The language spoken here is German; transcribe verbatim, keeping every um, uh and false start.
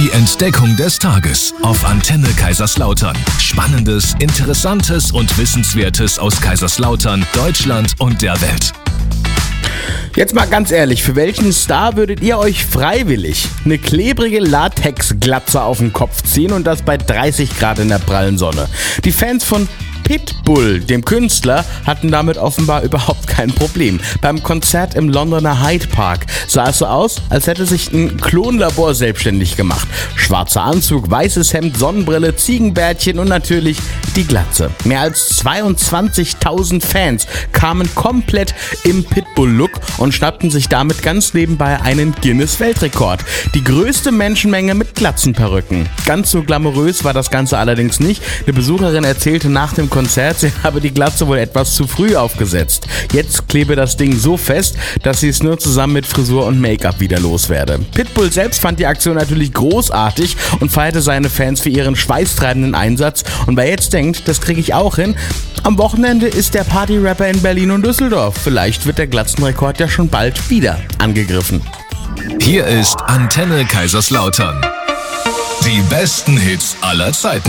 Die Entdeckung des Tages auf Antenne Kaiserslautern. Spannendes, Interessantes und Wissenswertes aus Kaiserslautern, Deutschland und der Welt. Jetzt mal ganz ehrlich, für welchen Star würdet ihr euch freiwillig eine klebrige Latexglatze auf den Kopf ziehen und das bei dreißig Grad in der prallen Sonne? Die Fans von Pitbull, dem Künstler, hatten damit offenbar überhaupt kein Problem. Beim Konzert im Londoner Hyde Park sah es so aus, als hätte sich ein Klonlabor selbstständig gemacht. Schwarzer Anzug, weißes Hemd, Sonnenbrille, Ziegenbärtchen und natürlich die Glatze. Mehr als zweiundzwanzigtausend Fans kamen komplett im Pitbull-Look und schnappten sich damit ganz nebenbei einen Guinness-Weltrekord. Die größte Menschenmenge mit Glatzenperücken. Ganz so glamourös war das Ganze allerdings nicht. Eine Besucherin erzählte nach dem Konzert, sie habe die Glatze wohl etwas zu früh aufgesetzt. Jetzt klebe das Ding so fest, dass sie es nur zusammen mit Frisur und Make-up wieder loswerde. Pitbull selbst fand die Aktion natürlich großartig und feierte seine Fans für ihren schweißtreibenden Einsatz. Und wer jetzt denkt, das kriege ich auch hin, am Wochenende ist der Party-Rapper in Berlin und Düsseldorf. Vielleicht wird der Glatzenrekord ja schon bald wieder angegriffen. Hier ist Antenne Kaiserslautern. Die besten Hits aller Zeiten.